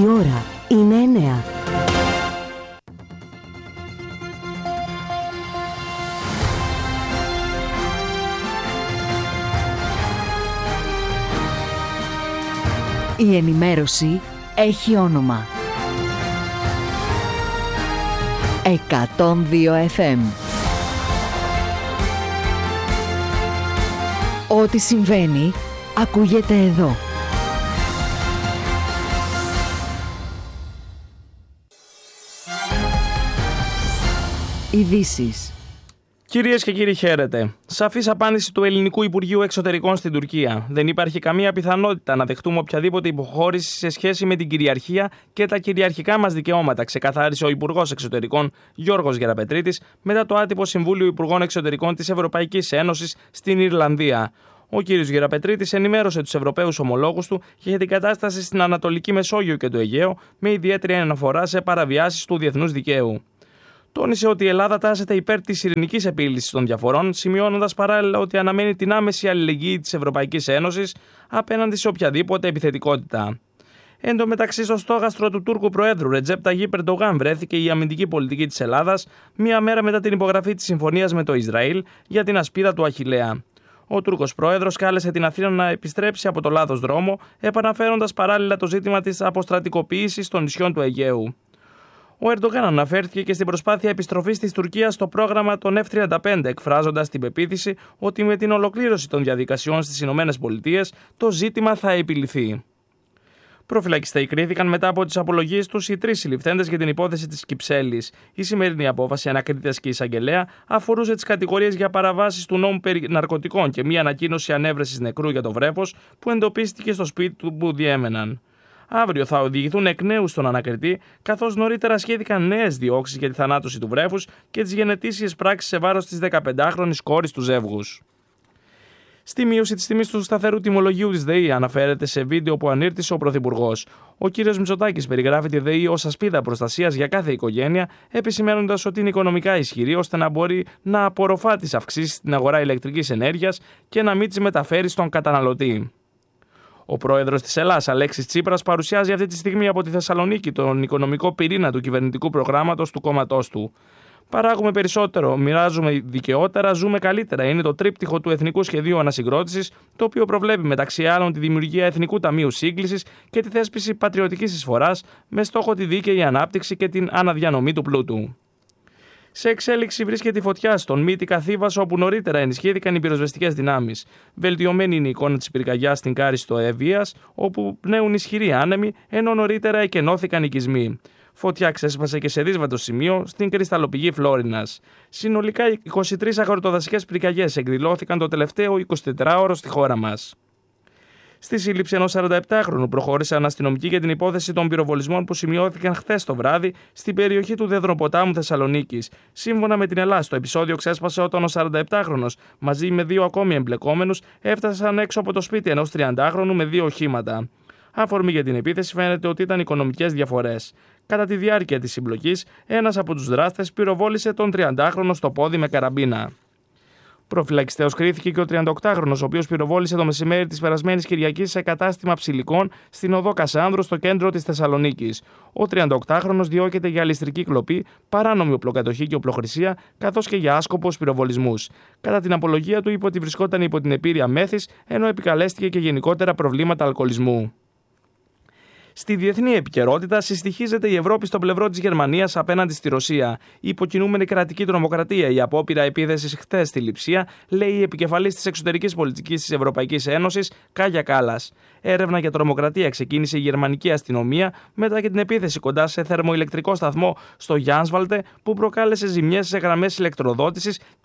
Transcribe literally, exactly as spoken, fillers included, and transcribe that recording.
Η ώρα είναι εννέα. Η ενημέρωση έχει όνομα. εκατόν δύο εφ εμ. Ό,τι συμβαίνει, ακούγεται εδώ. Ειδήσεις. Κυρίες και κύριοι, χαίρετε. Σαφής απάντηση του Ελληνικού Υπουργείου Εξωτερικών στην Τουρκία. Δεν υπάρχει καμία πιθανότητα να δεχτούμε οποιαδήποτε υποχώρηση σε σχέση με την κυριαρχία και τα κυριαρχικά μας δικαιώματα, ξεκαθάρισε ο Υπουργός Εξωτερικών Γιώργος Γεραπετρίτης μετά το άτυπο Συμβούλιο Υπουργών Εξωτερικών της Ευρωπαϊκής Ένωσης στην Ιρλανδία. Ο κ. Γεραπετρίτης ενημέρωσε τους Ευρωπαίους ομολόγους του για την κατάσταση στην Ανατολική Μεσόγειο και το Αιγαίο, με ιδιαίτερη αναφορά σε παραβιάσεις του διεθνούς δικαίου. Τόνισε ότι η Ελλάδα τάσεται υπέρ της ειρηνικής επίλυσης των διαφορών, σημειώνοντας παράλληλα ότι αναμένει την άμεση αλληλεγγύη της Ευρωπαϊκής Ένωσης απέναντι σε οποιαδήποτε επιθετικότητα. Εν τω μεταξύ, στο στόχαστρο του Τούρκου Προέδρου Ρετζέπ Ταγίπ Ερντογάν βρέθηκε η αμυντική πολιτική της Ελλάδας, μία μέρα μετά την υπογραφή της συμφωνίας με το Ισραήλ για την ασπίδα του Αχιλλέα. Ο Τούρκος Πρόεδρος κάλεσε την Αθήνα να επιστρέψει από το λάθος δρόμο, επαναφέροντας παράλληλα το ζήτημα της αποστρατικοποίησης των νησιών του Αιγαίου. Ο Ερντογάν αναφέρθηκε και στην προσπάθεια επιστροφής της Τουρκίας στο πρόγραμμα των εφ τριάντα πέντε, εκφράζοντας την πεποίθηση ότι με την ολοκλήρωση των διαδικασιών στις ΗΠΑ το ζήτημα θα επιληθεί. Προφυλακιστέοι κρίθηκαν μετά από τις απολογίες τους οι τρεις συλληφθέντες για την υπόθεση της Κυψέλης. Η σημερινή απόφαση ανακρίτες και εισαγγελέα αφορούσε τις κατηγορίες για παραβάσεις του νόμου περί ναρκωτικών και μία ανακοίνωση ανέβρεσης νεκρού για το βρέφος που εντοπίστηκε στο σπίτι του που διέμεναν. Αύριο θα οδηγηθούν εκ νέου στον ανακριτή, καθώς νωρίτερα σχέδηκαν νέες διώξεις για τη θανάτωση του βρέφους και τις γενετήσιες πράξεις σε βάρος της δεκαπεντάχρονης κόρης του ζεύγους. Στη μείωση της τιμής του σταθερού τιμολογίου της ΔΕΗ αναφέρεται σε βίντεο που ανήρτησε ο Πρωθυπουργός. Ο κ. Μητσοτάκης περιγράφει τη ΔΕΗ ως ασπίδα προστασίας για κάθε οικογένεια, επισημαίνοντας ότι είναι οικονομικά ισχυρή ώστε να μπορεί να απορροφά τις αυξήσεις στην αγορά ηλεκτρικής ενέργειας και να μην τις μεταφέρει στον καταναλωτή. Ο πρόεδρος της Ελλάδας, Αλέξης Τσίπρας, παρουσιάζει αυτή τη στιγμή από τη Θεσσαλονίκη τον οικονομικό πυρήνα του κυβερνητικού προγράμματος του κόμματός του. Παράγουμε περισσότερο, μοιράζουμε δικαιότερα, ζούμε καλύτερα. Είναι το τρίπτυχο του Εθνικού Σχεδίου Ανασυγκρότησης, το οποίο προβλέπει μεταξύ άλλων τη δημιουργία Εθνικού Ταμείου Σύγκλησης και τη θέσπιση πατριωτικής εισφοράς με στόχο τη δίκαιη ανάπτυξη και την αναδιανομή του πλούτου. Σε εξέλιξη βρίσκεται η φωτιά στον Μύτικα Θήβας, όπου νωρίτερα ενισχύθηκαν οι πυροσβεστικές δυνάμεις. Βελτιωμένη είναι η εικόνα της πυρκαγιάς στην Κάριστο Ευβοίας, όπου πνέουν ισχυροί άνεμοι, ενώ νωρίτερα εκενώθηκαν οικισμοί. Φωτιά ξέσπασε και σε δύσβατο σημείο στην κρυσταλλοπηγή Φλόρινας. Συνολικά είκοσι τρεις αγροτοδασικές πυρκαγιές εκδηλώθηκαν το τελευταίο εικοσιτετράωρο στη χώρα μας. Στη σύλληψη ενός σαρανταεπτάχρονου προχώρησε αναστυνομική για την υπόθεση των πυροβολισμών που σημειώθηκαν χθες το βράδυ στην περιοχή του Δεδροποτάμου Θεσσαλονίκης. Σύμφωνα με την Ελλάδα, το επεισόδιο ξέσπασε όταν ο σαρανταεπτάχρονος μαζί με δύο ακόμη εμπλεκόμενους έφτασαν έξω από το σπίτι ενός τριαντάχρονου με δύο οχήματα. Αφορμή για την επίθεση φαίνεται ότι ήταν οικονομικές διαφορές. Κατά τη διάρκεια της συμπλοκής, ένας από τους δράστες πυροβόλησε τον τριαντάχρονο στο πόδι με καραμπίνα. Προφυλακιστέως κρίθηκε και ο τριανταοκτάχρονος, ο οποίος πυροβόλησε το μεσημέρι της περασμένης Κυριακής σε κατάστημα ψηλικών στην οδό Κασάνδρου στο κέντρο της Θεσσαλονίκης. Ο τριανταοκτάχρονος διώκεται για ληστρική κλοπή, παράνομη οπλοκατοχή και οπλοχρησία, καθώς και για άσκοπους πυροβολισμούς. Κατά την απολογία του, είπε ότι βρισκόταν υπό την επήρεια μέθης, ενώ επικαλέστηκε και γενικότερα προβλήματα αλκοολισμού. Στη διεθνή επικαιρότητα, συστοιχίζεται η Ευρώπη στο πλευρό της Γερμανίας απέναντι στη Ρωσία. Η υποκινούμενη κρατική τρομοκρατία, η απόπειρα επίθεσης χθες στη Λειψία, λέει η επικεφαλής της εξωτερικής πολιτικής της Ευρωπαϊκής Ένωσης, Κάγια Κάλλας. Έρευνα για τρομοκρατία ξεκίνησε η γερμανική αστυνομία μετά και την επίθεση κοντά σε θερμοηλεκτρικό σταθμό στο Γιάνσβαλτε, που προκάλεσε ζημιές σε γραμμές ηλεκτροδότησης